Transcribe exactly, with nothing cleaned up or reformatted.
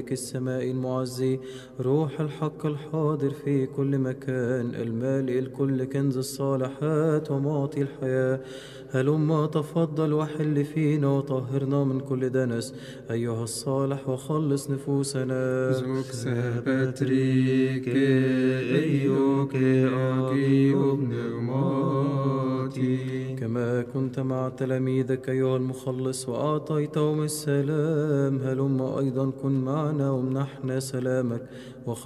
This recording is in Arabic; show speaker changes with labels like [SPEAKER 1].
[SPEAKER 1] الملك السماء المعزي، روح الحق الحاضر في كل مكان، المالئ الكل كنز الصالحات ومعطي الحياة. هلما تفضل وحل فينا وطهرنا من كل دنس أيها الصالح وخلص نفوسنا.
[SPEAKER 2] زوك سابتريك ايوك اجي وبنغماتي،
[SPEAKER 1] كما كنت مع تلاميذك أيها المخلص وأعطيتهم السلام، هلما أيضا كن معنا وامنحنا سلامك.